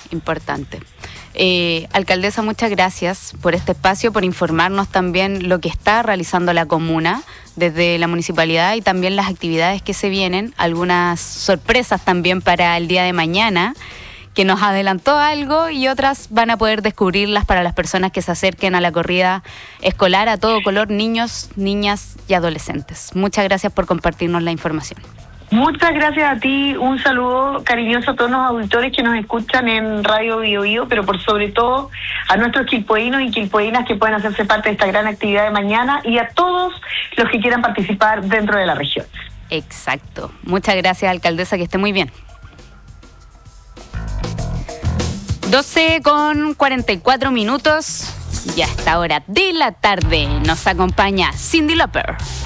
importante. Alcaldesa, muchas gracias por este espacio, por informarnos también lo que está realizando la comuna desde la municipalidad y también las actividades que se vienen, algunas sorpresas también para el día de mañana, que nos adelantó algo y otras van a poder descubrirlas para las personas que se acerquen a la corrida escolar a todo color, niños, niñas y adolescentes. Muchas gracias por compartirnos la información. Muchas gracias a ti, un saludo cariñoso a todos los auditores que nos escuchan en Radio Bio Bio, pero por sobre todo a nuestros quilpueínos y quilpueínas que pueden hacerse parte de esta gran actividad de mañana y a todos los que quieran participar dentro de la región. Exacto. Muchas gracias, alcaldesa, que esté muy bien. 12:44 y a esta hora de la tarde nos acompaña Cyndi Lauper.